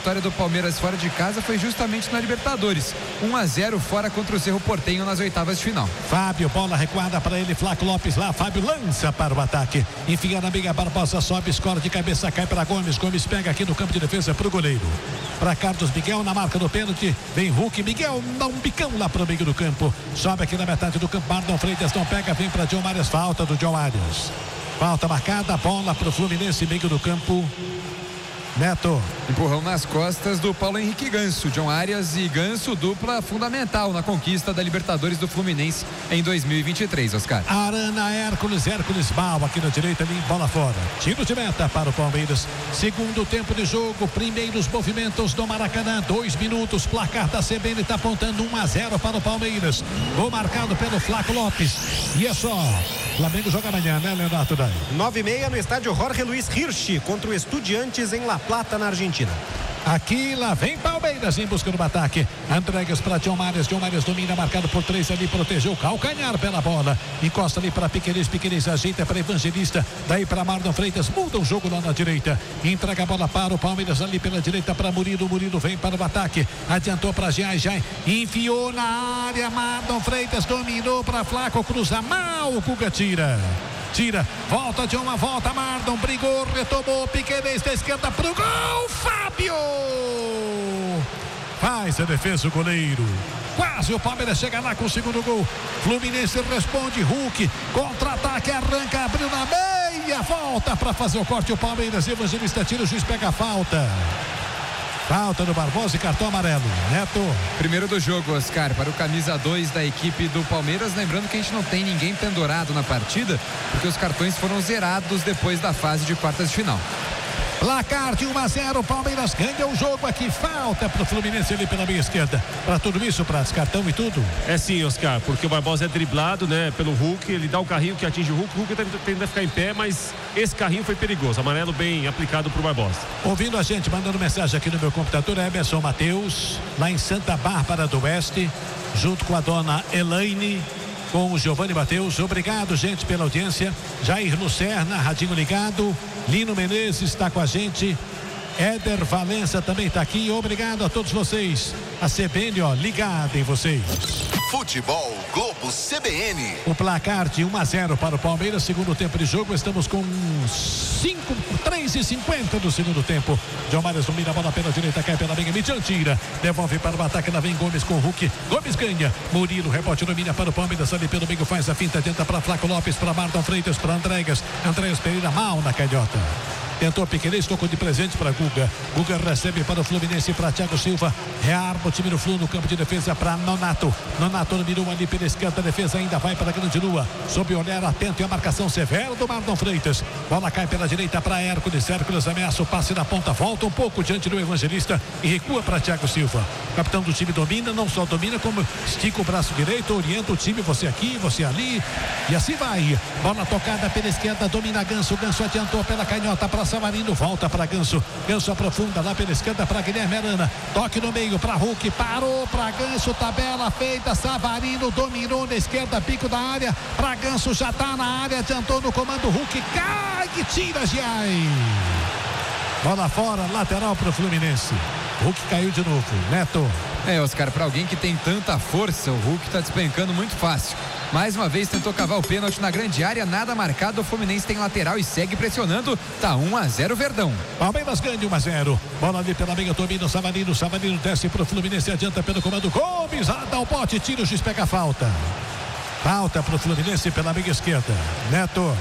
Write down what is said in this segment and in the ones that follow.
A vitória do Palmeiras fora de casa foi justamente na Libertadores. 1-0 fora contra o Cerro Porteño nas oitavas de final. Fábio, bola recuada para ele, Flaco Lopes lá, Fábio lança para o ataque, enfia na meia, Barbosa sobe, escora de cabeça, cai para Gomes, Gomes pega aqui no campo de defesa para o goleiro, para Carlos Miguel na marca do pênalti, vem Hulk, Miguel dá um bicão lá para o meio do campo, sobe aqui na metade do campo, Marlon Freitas não pega, vem para John Arias, falta do John Arias, falta marcada, bola para o Fluminense, meio do campo. Neto. Empurrão nas costas do Paulo Henrique Ganso. John Arias e Ganso, dupla fundamental na conquista da Libertadores do Fluminense em 2023, Oscar. Arana, Hércules mal aqui na direita, ali, bola fora. Tiro de meta para o Palmeiras. Segundo tempo de jogo, primeiros movimentos do Maracanã, 2 minutos, placar da CBN está apontando 1-0 para o Palmeiras. Gol marcado pelo Flaco Lopes. E é só. Flamengo joga amanhã, né, Leonardo Dai? 9h30 no estádio Jorge Luiz Hirsch contra o Estudiantes em La Plata, na Argentina. Aqui, lá vem Palmeiras em busca do ataque. Entregas para John Marias domina, marcado por 3 ali, protegeu o calcanhar pela bola. Encosta ali para Piquerez ajeita para Evangelista. Daí para Marlon Freitas, muda o jogo lá na direita. Entrega a bola para o Palmeiras ali pela direita para Murilo vem para o ataque. Adiantou para Jai, enfiou na área. Marlon Freitas dominou para Flaco, cruza mal, o Cuca tira, volta de uma volta, Marlon brigou, retomou, Piquerez da esquerda pro gol, Fábio! Faz a defesa o goleiro. Quase o Palmeiras chega lá com o segundo gol. Fluminense responde, Hulk, contra-ataque, arranca, abriu na meia, volta para fazer o corte o Palmeiras, Evangelista tira, o juiz pega a falta. Falta do Barbosa e cartão amarelo. Neto. Primeiro do jogo, Oscar, para o camisa 2 da equipe do Palmeiras. Lembrando que a gente não tem ninguém pendurado na partida, porque os cartões foram zerados depois da fase de quartas de final. Placar de 1-0, Palmeiras ganha o jogo aqui, falta pro Fluminense ali pela meia esquerda. Para tudo isso, para cartão e tudo. É sim, Oscar, porque o Barbosa é driblado, né, pelo Hulk, ele dá o carrinho que atinge o Hulk tenta ficar em pé, mas esse carrinho foi perigoso, amarelo bem aplicado pro Barbosa. Ouvindo a gente, mandando mensagem aqui no meu computador, Emerson Matheus, lá em Santa Bárbara do Oeste, junto com a dona Elaine, com o Giovanni Matheus. Obrigado, gente, pela audiência. Jair Lucerna, radinho ligado. Lino Menezes está com a gente. Éder Valença também está aqui. Obrigado a todos vocês. A CBN, ó, ligada em vocês. Futebol Globo CBN. O placar de 1-0 para o Palmeiras, segundo tempo de jogo. Estamos com 3:50 do segundo tempo. John Marias domina a bola pela direita, cai pela meia, Mitchell tira, devolve para o ataque, lá vem Gomes com o Hulk. Gomes ganha, Murilo, rebote domina para o Palmeiras, ali pelo meio, faz a finta, tenta para Flaco Lopes, para Marlon Freitas, para Andreas Pereira, mal na canhota. Tentou Piquerez, tocou de presente para Guga. Guga recebe para o Fluminense, para Thiago Silva. Rearma o time do Flu no campo de defesa para Nonato. Nonato mirou ali pela esquerda, a defesa ainda vai para a grande lua. Sob o olhar atento e a marcação severa do Marlon Freitas. Bola cai pela direita para Hércules. Hércules ameaça o passe na ponta, volta um pouco diante do Evangelista e recua para Thiago Silva. O capitão do time domina, não só domina, como estica o braço direito, orienta o time, você aqui, você ali. E assim vai. Bola tocada pela esquerda, domina Ganso. Ganso adiantou pela canhota para Savarino, volta para Ganso. Ganso aprofunda lá pela esquerda para Guilherme Arana. Toque no meio para Hulk, parou para Ganso, tabela feita. Savarino dominou na esquerda, pico da área para Ganso, já está na área, adiantou no comando. Hulk cai e tira Giai. Bola fora, lateral para o Fluminense. Hulk caiu de novo. Neto. Oscar, para alguém que tem tanta força, o Hulk está despencando muito fácil. Mais uma vez tentou cavar o pênalti na grande área, nada marcado. O Fluminense tem lateral e segue pressionando. Tá 1-0 Verdão. Palmeiras ganha 1-0. Bola ali pela meia, domina o Savarino. Savarino desce pro Fluminense, adianta pelo comando. Gomes, dá o pote, tira o juiz, pega a falta. Falta pro Fluminense pela meia esquerda. Neto.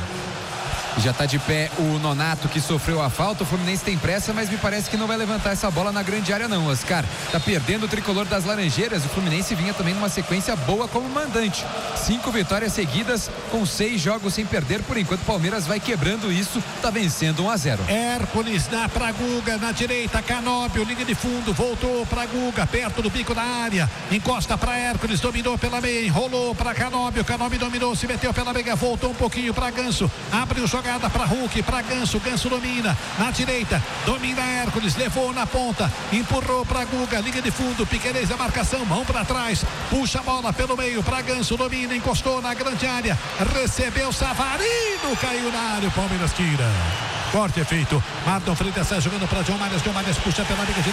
Já está de pé o Nonato, que sofreu a falta. O Fluminense tem pressa, mas me parece que não vai levantar essa bola na grande área não, Oscar. Tá perdendo o tricolor das Laranjeiras. O Fluminense vinha também numa sequência boa como mandante. 5 vitórias seguidas, com 6 jogos sem perder. Por enquanto o Palmeiras vai quebrando isso, tá vencendo 1-0. Hércules dá pra Guga, na direita, Canóbio, linha de fundo, voltou pra Guga, perto do bico da área, encosta pra Hércules, dominou pela meia, enrolou pra Canóbio, Canóbio dominou, se meteu pela meia, voltou um pouquinho pra Ganso, abre o jogada para Hulk, para Ganso, Ganso domina na direita, domina Hércules, levou na ponta, empurrou para Guga, liga de fundo, Piquerez a marcação, mão para trás, puxa a bola pelo meio para Ganso, domina, encostou na grande área, recebeu Savarino, caiu na área, o Palmeiras tira. Corte é feito, Marlon Freitas sai jogando para John Marias puxa pela liga direita.